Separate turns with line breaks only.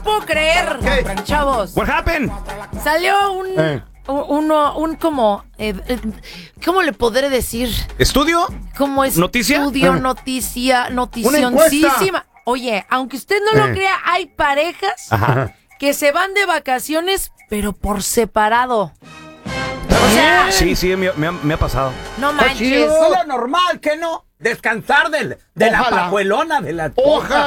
puedo creer. Chavos.
What happened?
Salió ¿cómo le podré decir?
¿Estudio?
Como
¿Noticia?
estudio, noticioncísima. Oye, aunque usted no lo crea, hay parejas que se van de vacaciones, pero por separado. O sea,
Sí, me ha pasado.
no manches.
Es lo normal, ¿qué no? Descansar de la pajuelona, de la...